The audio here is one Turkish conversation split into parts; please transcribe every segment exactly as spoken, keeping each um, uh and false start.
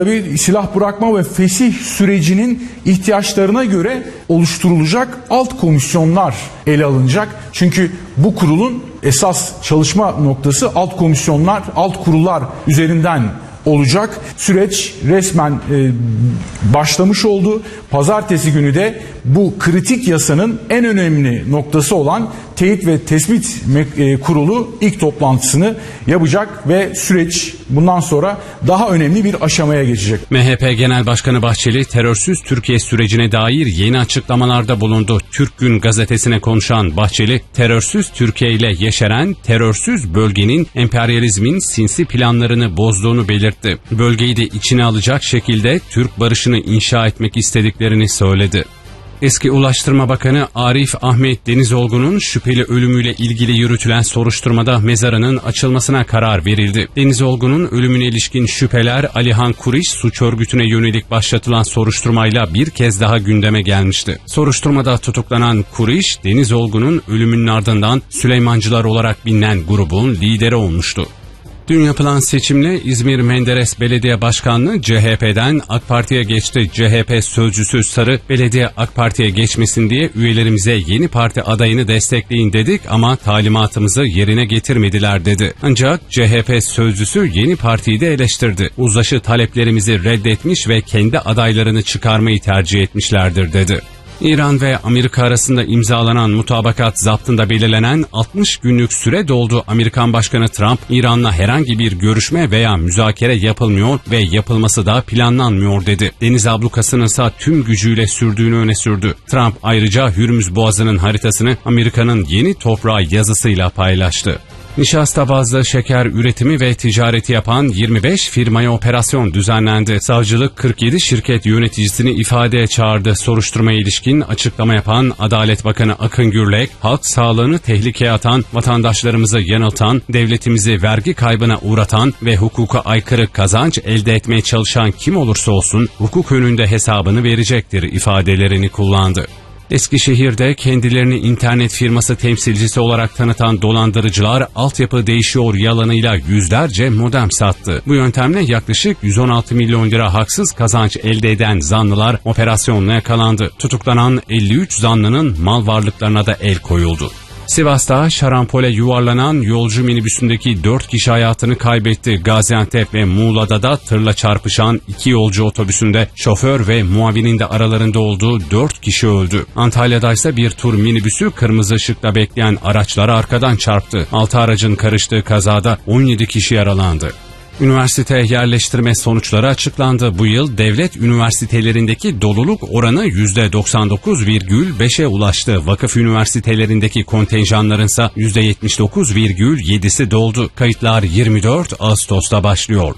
Bir silah bırakma ve fesih sürecinin ihtiyaçlarına göre oluşturulacak alt komisyonlar ele alınacak. Çünkü bu kurulun esas çalışma noktası alt komisyonlar, alt kurullar üzerinden olacak. Süreç resmen e, başlamış oldu. Pazartesi günü de bu kritik yasanın en önemli noktası olan Teyit ve Tespit e, Kurulu ilk toplantısını yapacak ve süreç bundan sonra daha önemli bir aşamaya geçecek. M H P Genel Başkanı Bahçeli terörsüz Türkiye sürecine dair yeni açıklamalarda bulundu. Türk Gün gazetesine konuşan Bahçeli, terörsüz Türkiye ile yeşeren terörsüz bölgenin emperyalizmin sinsi planlarını bozduğunu belirtti. Bölgeyi de içine alacak şekilde Türk barışını inşa etmek istediklerini söyledi. Eski Ulaştırma Bakanı Arif Ahmet Denizolgu'nun şüpheli ölümüyle ilgili yürütülen soruşturmada mezarının açılmasına karar verildi. Denizolgu'nun ölümüne ilişkin şüpheler Alihan Kuriş suç örgütüne yönelik başlatılan soruşturmayla bir kez daha gündeme gelmişti. Soruşturmada tutuklanan Kuriş, Denizolgu'nun ölümünün ardından Süleymancılar olarak bilinen grubun lideri olmuştu. Dün yapılan seçimle İzmir Menderes Belediye Başkanlığı C H P'den AK Parti'ye geçti. C H P sözcüsü Sarı, belediye AK Parti'ye geçmesin diye üyelerimize yeni parti adayını destekleyin dedik ama talimatımızı yerine getirmediler dedi. Ancak C H P sözcüsü yeni partiyi de eleştirdi. Uzlaşı taleplerimizi reddetmiş ve kendi adaylarını çıkarmayı tercih etmişlerdir dedi. İran ve Amerika arasında imzalanan mutabakat zaptında belirlenen altmış günlük süre doldu. Amerikan Başkanı Trump, İran'la herhangi bir görüşme veya müzakere yapılmıyor ve yapılması da planlanmıyor dedi. Deniz ablukasının ise tüm gücüyle sürdüğünü öne sürdü. Trump ayrıca Hürmüz Boğazı'nın haritasını Amerika'nın yeni toprağı yazısıyla paylaştı. Nişasta bazlı şeker üretimi ve ticareti yapan yirmi beş firmaya operasyon düzenlendi. Savcılık kırk yedi şirket yöneticisini ifadeye çağırdı. Soruşturmaya ilişkin açıklama yapan Adalet Bakanı Akın Gürlek, halk sağlığını tehlikeye atan, vatandaşlarımızı yanıltan, devletimizi vergi kaybına uğratan ve hukuka aykırı kazanç elde etmeye çalışan kim olursa olsun hukuk önünde hesabını verecektir ifadelerini kullandı. Eskişehir'de kendilerini internet firması temsilcisi olarak tanıtan dolandırıcılar altyapı değişiyor yalanıyla yüzlerce modem sattı. Bu yöntemle yaklaşık yüz on altı milyon lira haksız kazanç elde eden zanlılar operasyonla yakalandı. Tutuklanan elli üç zanlının mal varlıklarına da el koyuldu. Sivas'ta şarampole yuvarlanan yolcu minibüsündeki dört kişi hayatını kaybetti. Gaziantep ve Muğla'da da tırla çarpışan iki yolcu otobüsünde şoför ve muavinin de aralarında olduğu dört kişi öldü. Antalya'da ise bir tur minibüsü kırmızı ışıkta bekleyen araçlara arkadan çarptı. altı aracın karıştığı kazada on yedi kişi yaralandı. Üniversite yerleştirme sonuçları açıklandı. Bu yıl devlet üniversitelerindeki doluluk oranı yüzde doksan dokuz virgül beşe ulaştı. Vakıf üniversitelerindeki kontenjanlarınsa yüzde yetmiş dokuz virgül yedisi doldu. Kayıtlar yirmi dört Ağustos'ta başlıyor.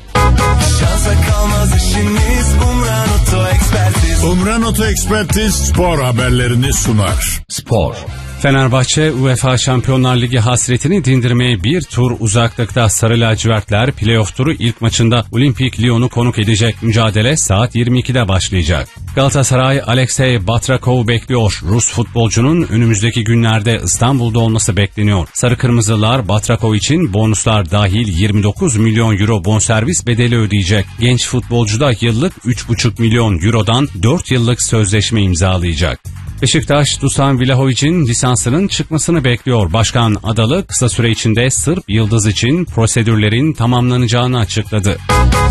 Umran Oto Ekspertiz spor haberlerini sunar. Spor. Fenerbahçe UEFA Şampiyonlar Ligi hasretini dindirmeye bir tur uzaklıkta. Sarı lacivertler playoff turu ilk maçında Olimpik Lyon'u konuk edecek. Mücadele saat yirmi ikide başlayacak. Galatasaray Alexey Batrakov'u bekliyor. Rus futbolcunun önümüzdeki günlerde İstanbul'da olması bekleniyor. Sarı Kırmızılar Batrakov için bonuslar dahil yirmi dokuz milyon euro bonservis bedeli ödeyecek. Genç futbolcu da yıllık üç buçuk milyon eurodan dört yıllık sözleşme imzalayacak. Beşiktaş, Dusan Vlahovic'in lisansının çıkmasını bekliyor. Başkan Adalı kısa süre içinde Sırp Yıldız için prosedürlerin tamamlanacağını açıkladı.